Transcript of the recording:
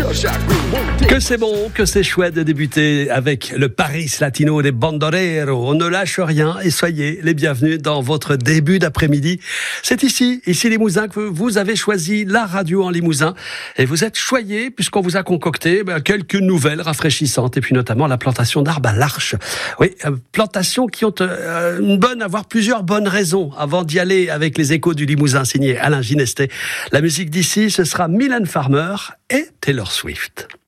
Que c'est bon, que c'est chouette de débuter avec le Paris Latino des Bandoleros. On ne lâche rien et soyez les bienvenus dans votre début d'après-midi. C'est ici Limousin, que vous avez choisi la radio en Limousin. Et vous êtes choyés puisqu'on vous a concocté quelques nouvelles rafraîchissantes. Et puis notamment la plantation d'arbres à l'Arche. Oui, plantations qui ont avoir plusieurs bonnes raisons avant d'y aller avec les échos du Limousin signé Alain Ginestet. La musique d'ici, ce sera Mylène Farmer et Taylor Swift.